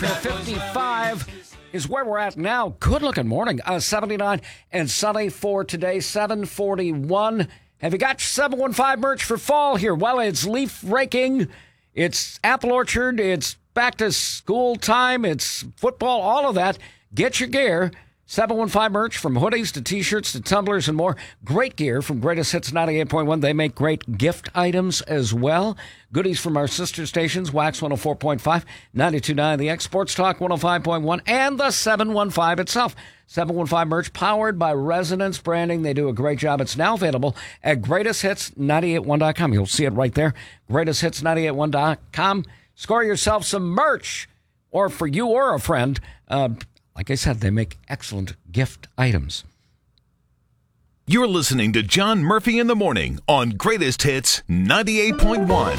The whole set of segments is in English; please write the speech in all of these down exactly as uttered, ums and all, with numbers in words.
fifty-five is where we're at now. Good looking morning. Uh, seventy-nine and sunny for today, seven forty-one. Have you got your seven one five merch for fall here? Well, it's leaf raking, it's apple orchard, it's back to school time, it's football, all of that. Get your gear. seven one five merch, from hoodies to t-shirts to tumblers and more. Great gear from Greatest Hits ninety-eight point one. They make great gift items as well. Goodies from our sister stations, Wax one oh four point five, ninety-two point nine The X, Sports Talk one oh five point one, and the seven one five itself. seven one five merch powered by Resonance Branding. They do a great job. It's now available at greatest hits nine eight one dot com. You'll see it right there, greatest hits nine eight one dot com. Score yourself some merch, or for you or a friend. Uh, Like I said, they make excellent gift items. You're listening to John Murphy in the Morning on Greatest Hits ninety-eight point one.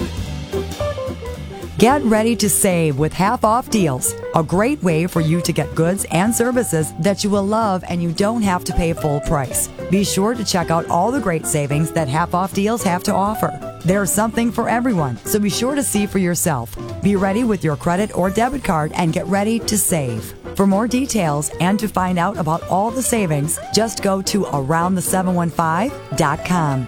Get ready to save with half-off deals. A great way for you to get goods and services that you will love and you don't have to pay full price. Be sure to check out all the great savings that half-off deals have to offer. There's something for everyone, so be sure to see for yourself. Be ready with your credit or debit card and get ready to save. For more details and to find out about all the savings, just go to around the seven one five dot com.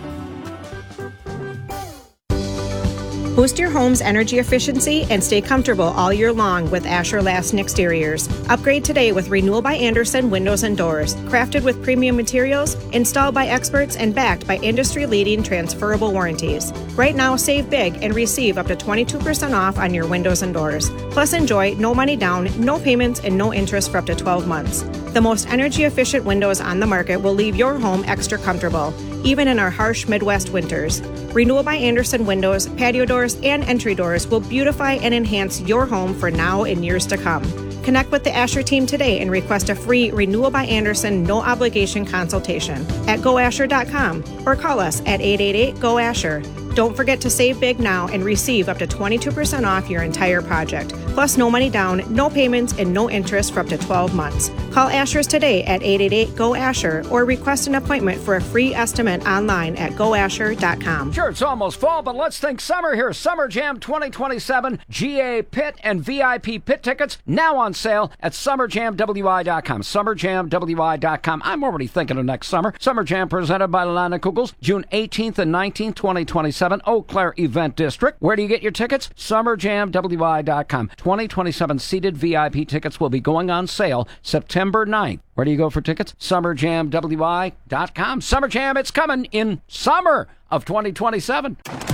Boost your home's energy efficiency and stay comfortable all year long with Asher Lassen Exteriors. Upgrade today with Renewal by Andersen Windows and Doors. Crafted with premium materials, installed by experts, and backed by industry-leading transferable warranties. Right now, save big and receive up to twenty-two percent off on your windows and doors. Plus, enjoy no money down, no payments, and no interest for up to twelve months. The most energy-efficient windows on the market will leave your home extra comfortable, even in our harsh Midwest winters. Renewal by Andersen windows, patio doors, and entry doors will beautify and enhance your home for now and years to come. Connect with the Asher team today and request a free Renewal by Andersen no-obligation consultation at go asher dot com or call us at eight eight eight, G O, Asher. Don't forget to save big now and receive up to twenty-two percent off your entire project. Plus, no money down, no payments, and no interest for up to twelve months. Call Asher's today at eight eight eight, G O, Asher or request an appointment for a free estimate online at go asher dot com. Sure, it's almost fall, but let's think summer here. Summer Jam twenty twenty-seven, G A Pit and V I P Pit tickets now on sale at summer jam w i dot com. summer jam w i dot com. I'm already thinking of next summer. Summer Jam presented by Lana Kugels, June eighteenth and nineteenth, twenty twenty-seven. Eau Claire Event District. Where do you get your tickets? summer jam w i dot com. twenty twenty-seven seated V I P tickets will be going on sale September ninth. Where do you go for tickets? summer jam w i dot com. Summer Jam, it's coming in summer of twenty twenty-seven.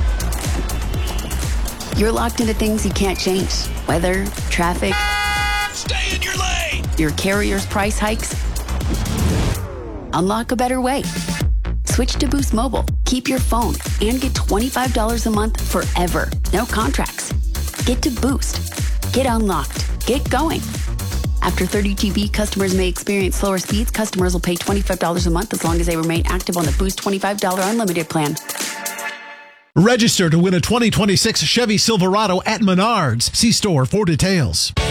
You're locked into things you can't change. Weather, traffic. Stay in your lane! Your carrier's price hikes. Unlock a better way. Switch to Boost Mobile. Keep your phone and get twenty-five dollars a month forever. No contracts. Get to Boost. Get unlocked. Get going. After thirty G B, customers may experience slower speeds. Customers will pay twenty-five dollars a month as long as they remain active on the Boost twenty-five dollars unlimited plan. Register to win a twenty twenty-six Chevy Silverado at Menards. See store for details.